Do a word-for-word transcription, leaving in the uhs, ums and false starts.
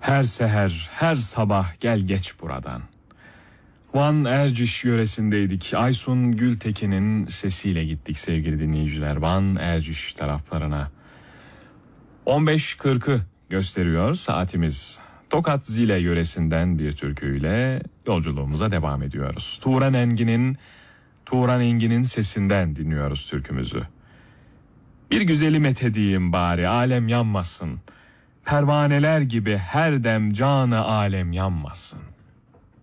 Her seher, her sabah gel geç buradan. Van Erciş yöresindeydik. Aysun Gültekin'in sesiyle gittik sevgili dinleyiciler. Van Erciş taraflarına. on beş kırkı gösteriyor saatimiz. Tokat Zile yöresinden bir türküyle yolculuğumuza devam ediyoruz. Turan Engin'in Turan Engin'in sesinden dinliyoruz türkümüzü. Bir güzeli methedeyim bari, alem yanmasın. Pervaneler gibi her dem canı alem yanmasın.